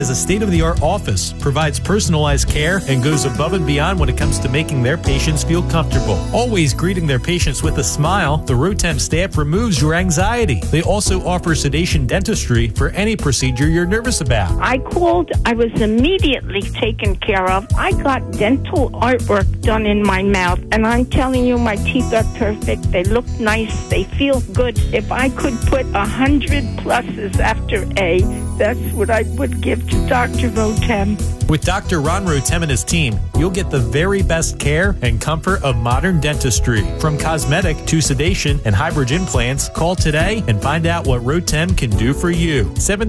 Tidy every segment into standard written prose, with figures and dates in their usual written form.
is a state-of-the-art office, provides personalized care, and goes above and beyond when it comes to making their patients feel comfortable. Always greeting their patients with a smile, the Rotem staff removes your anxiety. They also offer sedation dentistry for any procedure you're nervous about. I called. I was immediately taken care of. I got dental artwork done in my mouth, and I'm telling you, my teeth are perfect. They look nice. They feel good. If I could put 100 pluses after A, that's what I would give to Dr. Rotem. With Dr. Ron Rotem and his team, you'll get the very best care and comfort of modern dentistry. From cosmetic to sedation and hybrid implants, call today and find out what Rotem can do for you.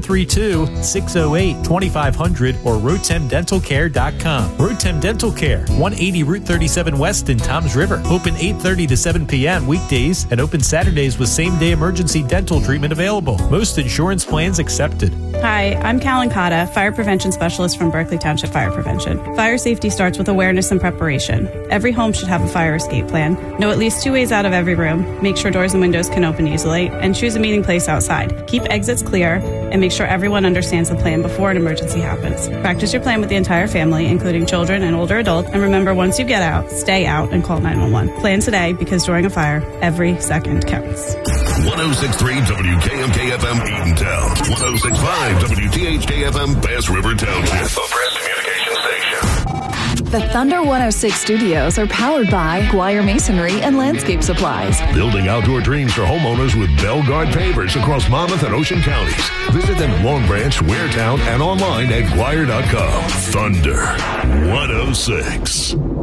732-608-2500 or rotemdentalcare.com. Rotem Dental Care, 180 Route 37 West in Toms River. Open 8:30 to 7 p.m. weekdays and open Saturdays with same-day emergency dental treatment available. Most insurance plans accepted. Hi, I'm Callan Cotta, Fire Prevention Specialist from Berkeley Township Fire Prevention. Fire safety starts with awareness and preparation. Every home should have a fire escape plan. Know at least 2 ways out of every room, make sure doors and windows can open easily, and choose a meeting place outside. Keep exits clear, and make sure everyone understands the plan before an emergency happens. Practice your plan with the entire family, including children and older adults, and remember, once you get out, stay out and call 911. Plan today, because during a fire, every second counts. 106.3 WKMK-FM Eatontown. 106.5 WTHK-FM Bass River Township. A press communication station. The Thunder 106 studios are powered by Guire Masonry and Landscape Supplies. Building outdoor dreams for homeowners with Belgard pavers across Monmouth and Ocean counties. Visit them in Long Branch, Waretown, and online at Guire.com. Thunder 106.